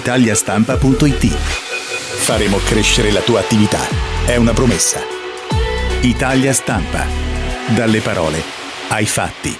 Italiastampa.it. Faremo crescere la tua attività. È una promessa. Italia Stampa. Dalle parole ai fatti.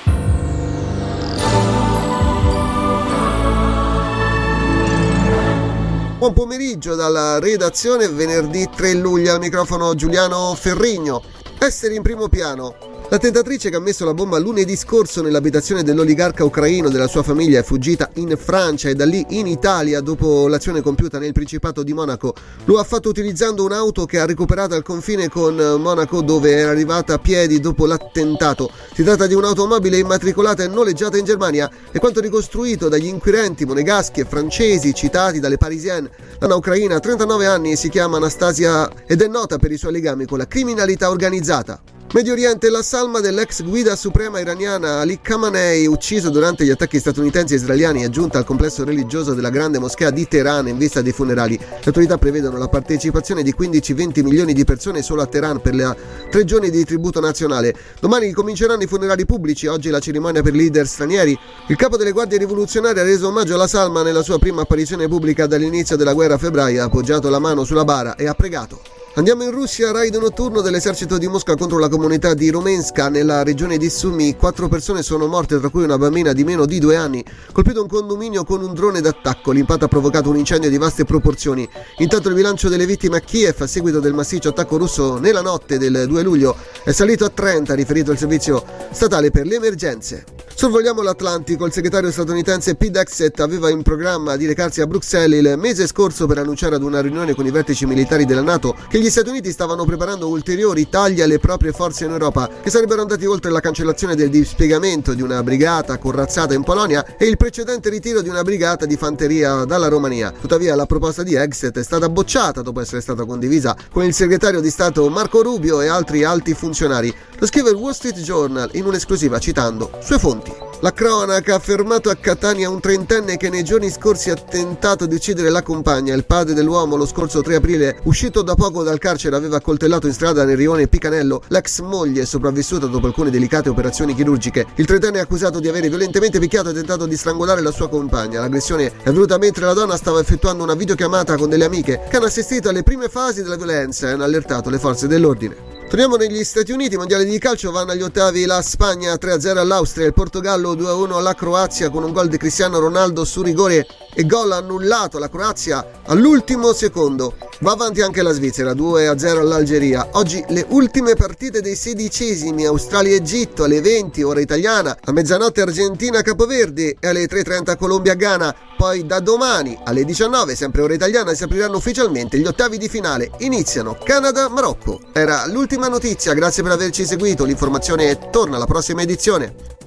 Buon pomeriggio dalla redazione, venerdì 3 luglio, al microfono Giuliano Ferrigno. Essere in primo piano. La tentatrice che ha messo la bomba lunedì scorso nell'abitazione dell'oligarca ucraino e della sua famiglia è fuggita in Francia e da lì in Italia dopo l'azione compiuta nel Principato di Monaco. Lo ha fatto utilizzando un'auto che ha recuperato al confine con Monaco, dove era arrivata a piedi dopo l'attentato. Si tratta di un'automobile immatricolata e noleggiata in Germania e quanto ricostruito dagli inquirenti monegaschi e francesi citati dalle Parisienne. La ucraina ha 39 anni e si chiama Anastasia ed è nota per i suoi legami con la criminalità organizzata. Medio Oriente, la salma dell'ex guida suprema iraniana Ali Khamenei, ucciso durante gli attacchi statunitensi e israeliani, è giunta al complesso religioso della Grande Moschea di Teheran in vista dei funerali. Le autorità prevedono la partecipazione di 15-20 milioni di persone solo a Teheran per le 3 giorni di tributo nazionale. Domani cominceranno i funerali pubblici, oggi la cerimonia per i leader stranieri. Il capo delle guardie rivoluzionarie ha reso omaggio alla salma nella sua prima apparizione pubblica dall'inizio della guerra a febbraio, ha appoggiato la mano sulla bara e ha pregato. Andiamo in Russia, raid notturno dell'esercito di Mosca contro la comunità di Rumenska nella regione di Sumy. 4 persone sono morte, tra cui una bambina di meno di 2 anni. Colpito un condominio con un drone d'attacco, l'impatto ha provocato un incendio di vaste proporzioni. Intanto il bilancio delle vittime a Kiev a seguito del massiccio attacco russo nella notte del 2 luglio è salito a 30, ha riferito il servizio statale per le emergenze. Sorvoliamo l'Atlantico. Il segretario statunitense Pete Hegseth aveva in programma di recarsi a Bruxelles il mese scorso per annunciare ad una riunione con i vertici militari della NATO che gli Stati Uniti stavano preparando ulteriori tagli alle proprie forze in Europa, che sarebbero andati oltre la cancellazione del dispiegamento di una brigata corazzata in Polonia e il precedente ritiro di una brigata di fanteria dalla Romania. Tuttavia la proposta di Hegseth è stata bocciata dopo essere stata condivisa con il segretario di Stato Marco Rubio e altri alti funzionari. Lo scrive il Wall Street Journal in un'esclusiva citando sue fonti. La cronaca ha fermato a Catania un 30enne che nei giorni scorsi ha tentato di uccidere la compagna. Il padre dell'uomo lo scorso 3 aprile, uscito da poco dal carcere, aveva accoltellato in strada nel rione Picanello l'ex moglie sopravvissuta dopo alcune delicate operazioni chirurgiche. Il 30enne è accusato di avere violentemente picchiato e tentato di strangolare la sua compagna. L'aggressione è avvenuta mentre la donna stava effettuando una videochiamata con delle amiche che hanno assistito alle prime fasi della violenza e hanno allertato le forze dell'ordine. Torniamo negli Stati Uniti. Mondiali di calcio, vanno agli ottavi la Spagna 3-0 all'Austria, il Portogallo 2-1 alla Croazia con un gol di Cristiano Ronaldo su rigore e gol annullato. La Croazia all'ultimo secondo. Va avanti anche la Svizzera 2-0 all'Algeria. Oggi le ultime partite dei 16esimi: Australia-Egitto alle 20 ora italiana, a mezzanotte Argentina-Capoverde e alle 3:30 Colombia-Ghana. Poi da domani alle 19 sempre ora italiana si apriranno ufficialmente gli ottavi di finale. Iniziano Canada-Marocco. Era l'ultima notizia, grazie per averci seguito. L'informazione torna alla prossima edizione.